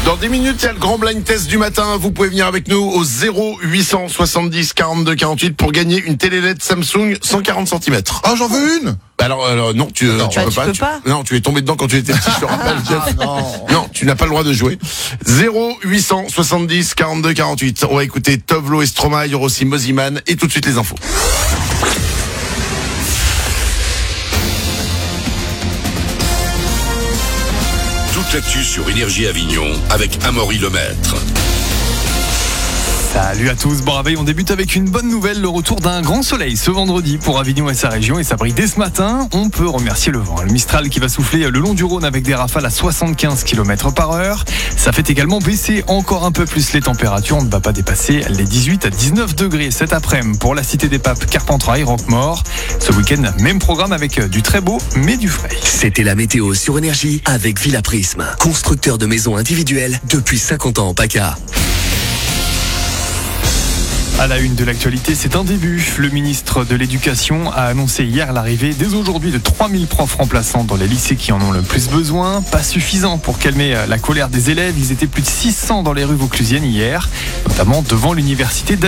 Dans 10 minutes, il y a le grand blind test du matin. Vous pouvez venir avec nous au 0870 42 48 pour gagner une télé LED Samsung 140 cm. Ah, j'en veux une. Alors non, tu peux pas. Non, tu es tombé dedans quand tu étais petit, je te rappelle. Non, tu n'as pas le droit de jouer. 0870 42 48. On va écouter Tovlo et Stromae, il y aura aussi Moziman et tout de suite les infos. Toute l'actu sur Énergie Avignon avec Amaury Lemaître. Salut à tous, bon réveil, on débute avec une bonne nouvelle, le retour d'un grand soleil ce vendredi pour Avignon et sa région et ça brille dès ce matin. On peut remercier le vent, le Mistral qui va souffler le long du Rhône avec des rafales à 75 km/h. Ça fait également baisser encore un peu plus les températures, on ne va pas dépasser les 18 à 19 degrés cet après-midi pour la Cité des Papes, Carpentras et Roquemaure. Ce week-end, même programme avec du très beau mais du frais. C'était la météo sur Énergie avec Villa Prisme, constructeur de maisons individuelles depuis 50 ans en PACA. À la une de l'actualité, c'est un début. Le ministre de l'Éducation a annoncé hier l'arrivée dès aujourd'hui de 3000 profs remplaçants dans les lycées qui en ont le plus besoin. Pas suffisant pour calmer la colère des élèves. Ils étaient plus de 600 dans les rues vauclusiennes hier, notamment devant l'université